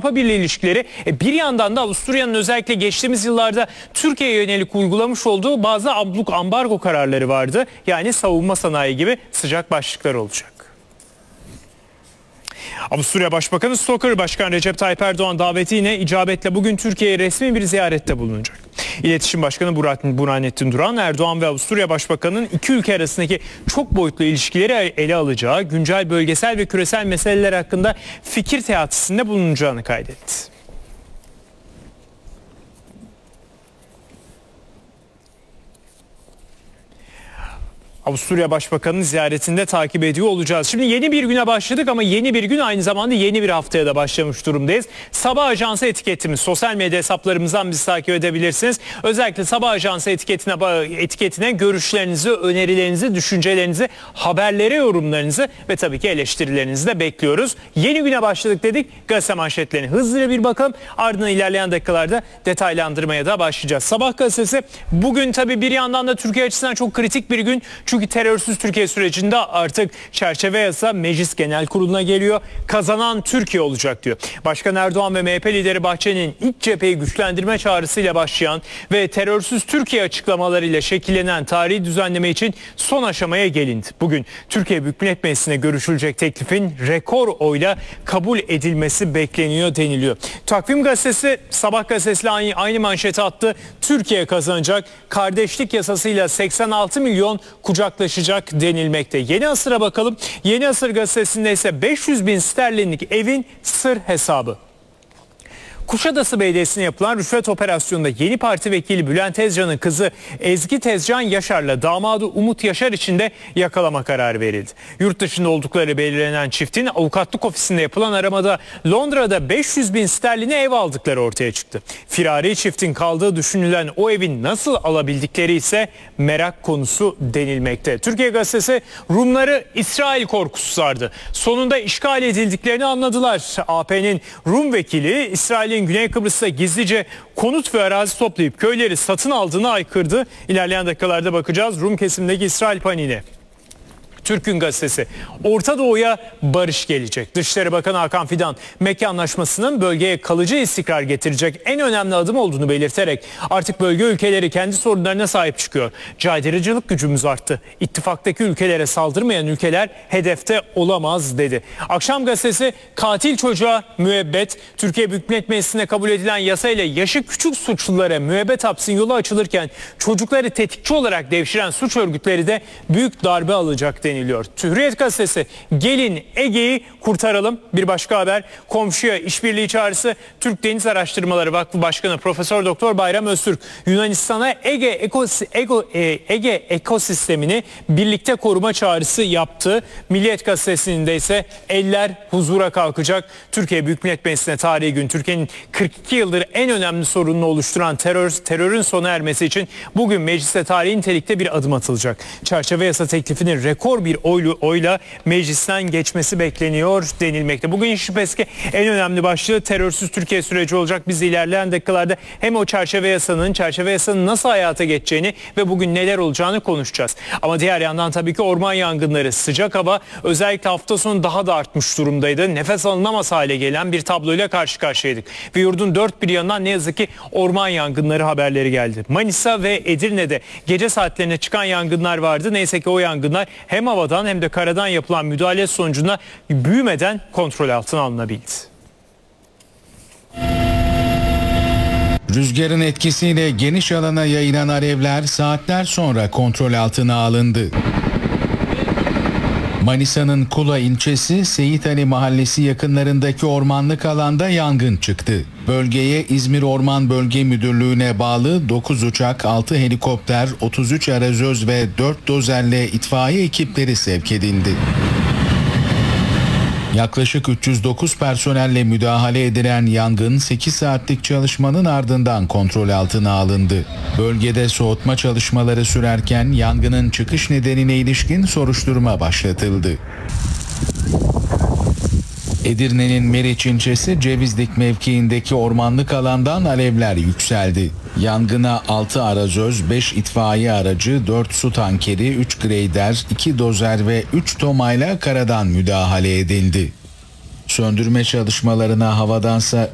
Avrupa Birliği ilişkileri bir yandan da Avusturya'nın özellikle geçtiğimiz yıllarda Türkiye'ye yönelik uygulamış olduğu bazı ambargo kararları vardı. Yani savunma sanayi gibi sıcak başlıklar olacak. Avusturya Başbakanı Stoker, Başkan Recep Tayyip Erdoğan davetiyle icabetle bugün Türkiye'ye resmi bir ziyarette bulunacak. İletişim Başkanı Burhanettin Duran, Erdoğan ve Avusturya Başbakanı'nın iki ülke arasındaki çok boyutlu ilişkileri ele alacağı, güncel bölgesel ve küresel meseleler hakkında fikir teatisinde bulunacağını kaydetti. Avusturya Başbakanı'nın ziyaretinde takip ediyor olacağız. Şimdi yeni bir güne başladık ama yeni bir gün aynı zamanda yeni bir haftaya da başlamış durumdayız. Sabah Ajansı etiketimiz, sosyal medya hesaplarımızdan bizi takip edebilirsiniz. Özellikle Sabah Ajansı etiketine görüşlerinizi, önerilerinizi, düşüncelerinizi, haberlere yorumlarınızı ve tabii ki eleştirilerinizi de bekliyoruz. Yeni güne başladık dedik. Gazete manşetlerine hızlıca bir bakalım. Ardından ilerleyen dakikalarda detaylandırmaya da başlayacağız. Sabah gazetesi bugün tabii bir yandan da Türkiye açısından çok kritik bir gün. Çünkü terörsüz Türkiye sürecinde artık çerçeve yasa Meclis Genel Kurulu'na geliyor. Kazanan Türkiye olacak diyor. Başkan Erdoğan ve MHP lideri Bahçeli'nin iç cepheyi güçlendirme çağrısıyla başlayan ve terörsüz Türkiye açıklamalarıyla şekillenen tarihi düzenleme için son aşamaya gelindi. Bugün Türkiye Büyük Millet Meclisi'ne görüşülecek teklifin rekor oyla kabul edilmesi bekleniyor deniliyor. Takvim gazetesi Sabah gazetesiyle aynı manşeti attı. Türkiye kazanacak. Kardeşlik yasasıyla 86 milyon kucaklaşacak denilmekte. Yeni Asır'a bakalım. Yeni Asır gazetesinde ise 500 bin sterlinlik evin sır hesabı. Kuşadası Belediyesi'ne yapılan rüşvet operasyonunda Yeni Parti vekili Bülent Tezcan'ın kızı Ezgi Tezcan Yaşar'la damadı Umut Yaşar için de yakalama kararı verildi. Yurt dışında oldukları belirlenen çiftin avukatlık ofisinde yapılan aramada Londra'da 500 bin sterline ev aldıkları ortaya çıktı. Firari çiftin kaldığı düşünülen o evin nasıl alabildikleri ise merak konusu denilmekte. Türkiye Gazetesi Rumları İsrail korkusu sardı. Sonunda işgal edildiklerini anladılar. AP'nin Rum vekili İsrail'in Güney Kıbrıs'ta gizlice konut ve arazi toplayıp köyleri satın aldığını aykırdı. İlerleyen dakikalarda bakacağız Rum kesimindeki İsrail paniğine. Türk'ün gazetesi Orta Doğu'ya barış gelecek. Dışişleri Bakanı Hakan Fidan Mekke Anlaşması'nın bölgeye kalıcı istikrar getirecek en önemli adım olduğunu belirterek artık bölge ülkeleri kendi sorunlarına sahip çıkıyor. Caydırıcılık gücümüz arttı. İttifaktaki ülkelere saldırmayan ülkeler hedefte olamaz dedi. Akşam gazetesi katil çocuğa müebbet. Türkiye Büyük Millet Meclisi'nde kabul edilen yasayla yaşı küçük suçlulara müebbet hapsin yolu açılırken çocukları tetikçi olarak devşiren suç örgütleri de büyük darbe alacak deniliyor. Hürriyet gazetesi gelin Ege'yi kurtaralım. Bir başka haber komşuya işbirliği çağrısı. Türk Deniz Araştırmaları Vakfı Başkanı Profesör Doktor Bayram Öztürk Yunanistan'a Ege ekosistemini birlikte koruma çağrısı yaptı. Milliyet gazetesinde ise eller huzura kalkacak. Türkiye Büyük Millet Meclisi'ne tarihi gün Türkiye'nin 42 yıldır en önemli sorununu oluşturan terörün sona ermesi için bugün mecliste tarihi nitelikte bir adım atılacak. Çerçeve yasa teklifinin rekor bir oyla meclisten geçmesi bekleniyor denilmekte. Bugün şüphesiz ki en önemli başlığı terörsüz Türkiye süreci olacak. Biz ilerleyen dakikalarda hem o çerçeve yasanın nasıl hayata geçeceğini ve bugün neler olacağını konuşacağız. Ama diğer yandan tabii ki orman yangınları, sıcak hava özellikle hafta sonu daha da artmış durumdaydı. Nefes alınamaz hale gelen bir tabloyla karşı karşıyaydık. Ve yurdun dört bir yanından ne yazık ki orman yangınları haberleri geldi. Manisa ve Edirne'de gece saatlerine çıkan yangınlar vardı. Neyse ki o yangınlar hem havadan hem de karadan yapılan müdahale sonucunda büyümeden kontrol altına alınabildi. Rüzgarın etkisiyle geniş alana yayılan alevler saatler sonra kontrol altına alındı. Manisa'nın Kula ilçesi Seyit Ali Mahallesi yakınlarındaki ormanlık alanda yangın çıktı. Bölgeye İzmir Orman Bölge Müdürlüğü'ne bağlı 9 uçak, 6 helikopter, 33 arazöz ve 4 dozerle itfaiye ekipleri sevk edildi. Yaklaşık 309 personelle müdahale edilen yangın 8 saatlik çalışmanın ardından kontrol altına alındı. Bölgede soğutma çalışmaları sürerken yangının çıkış nedenine ilişkin soruşturma başlatıldı. Edirne'nin Meriç ilçesi Cevizlik mevkiindeki ormanlık alandan alevler yükseldi. Yangına 6 arazöz, 5 itfaiye aracı, 4 su tankeri, 3 greyder, 2 dozer ve 3 tomayla karadan müdahale edildi. Söndürme çalışmalarına havadansa